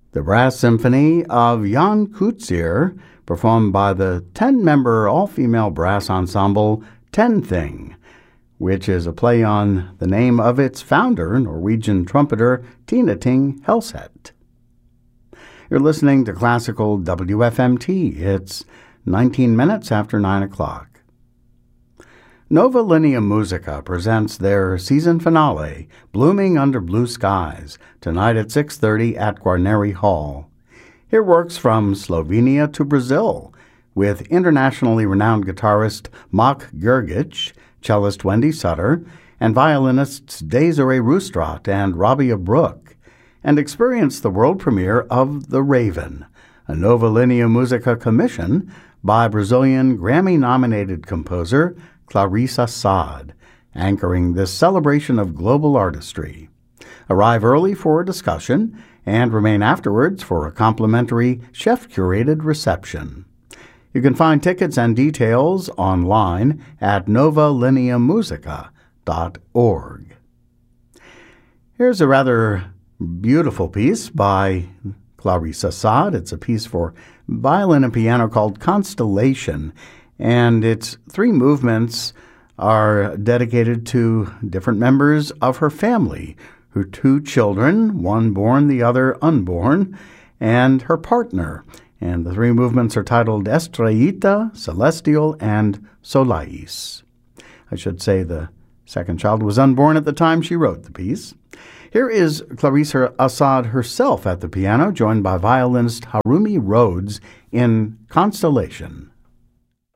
The Brass Symphony of Jan Coetzee, performed by the 10-member all-female brass ensemble Ten Thing, which is a play on the name of its founder, Norwegian trumpeter Tina Ting Helseth. You're listening to Classical WFMT. It's 19 minutes after 9 o'clock. Nova Linea Musica presents their season finale, Blooming Under Blue Skies, tonight at 6:30 at Guarneri Hall. Hear works from Slovenia to Brazil, with internationally renowned guitarist Mak Gergic, cellist Wendy Sutter, and violinists Desiree Roostrat and Rabia Brook, and experience the world premiere of The Raven, a Nova Linea Musica commission by Brazilian Grammy-nominated composer Clarissa Assad, anchoring this celebration of global artistry. Arrive early for a discussion and remain afterwards for a complimentary chef-curated reception. You can find tickets and details online at novalineamusica.org. Here's a rather beautiful piece by Clarissa Assad. It's a piece for violin and piano called Constellation, and its three movements are dedicated to different members of her family, her two children, one born, the other unborn, and her partner. And the three movements are titled Estrellita, Celestial, and Solais. I should say the second child was unborn at the time she wrote the piece. Here is Clarissa Assad herself at the piano, joined by violinist Harumi Rhodes in Constellation.